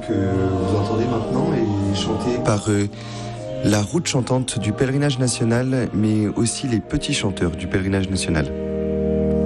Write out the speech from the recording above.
que vous entendez maintenant est chantée par la route chantante du pèlerinage national, mais aussi les petits chanteurs du pèlerinage national.